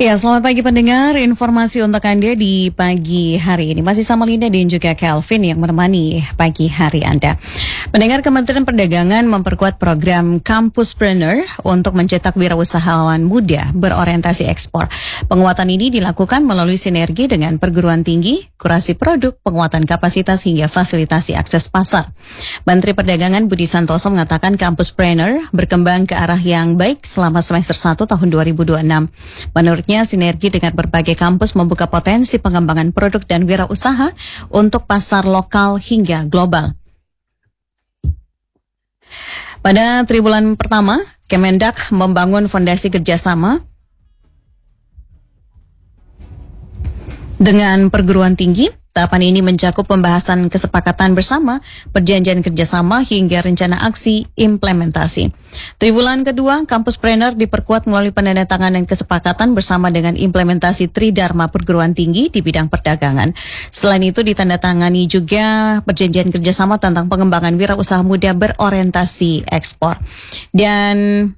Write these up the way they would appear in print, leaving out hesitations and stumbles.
Ya, selamat pagi pendengar. Informasi untuk Anda di pagi hari ini. Masih sama Linda dan juga Kelvin yang menemani pagi hari Anda. Pendengar, Kementerian Perdagangan memperkuat program Campuspreneur untuk mencetak wirausahawan muda berorientasi ekspor. Penguatan ini dilakukan melalui sinergi dengan perguruan tinggi, kurasi produk, penguatan kapasitas hingga fasilitasi akses pasar. Menteri Perdagangan Budi Santoso mengatakan Campuspreneur berkembang ke arah yang baik selama semester 1 tahun 2026. Menurutnya, sinergi dengan berbagai kampus membuka potensi pengembangan produk dan wirausaha untuk pasar lokal hingga global. Pada triwulan pertama, Kemendak membangun fondasi kerjasama dengan perguruan tinggi. Tahapan ini mencakup pembahasan kesepakatan bersama, perjanjian kerjasama hingga rencana aksi implementasi. Triwulan kedua, Campuspreneur diperkuat melalui penandatanganan kesepakatan bersama dengan implementasi Tridharma perguruan tinggi di bidang perdagangan. Selain itu, ditandatangani juga perjanjian kerjasama tentang pengembangan wirausaha muda berorientasi ekspor. Dan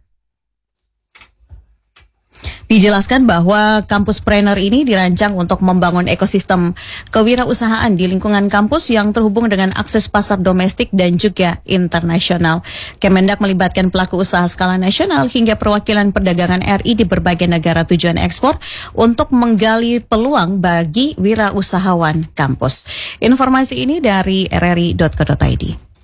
dijelaskan bahwa Campuspreneur ini dirancang untuk membangun ekosistem kewirausahaan di lingkungan kampus yang terhubung dengan akses pasar domestik dan juga internasional. Kemendak melibatkan pelaku usaha skala nasional hingga perwakilan perdagangan RI di berbagai negara tujuan ekspor untuk menggali peluang bagi wirausahawan kampus. Informasi ini dari rri.co.id.